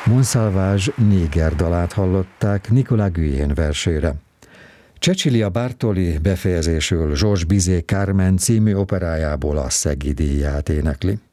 Monsalvage néger dalát hallották Nicolas Guillen versére. Cecilia Bartoli befejezésül Georges Bizet Carmen című operájából a Szegi díját énekli.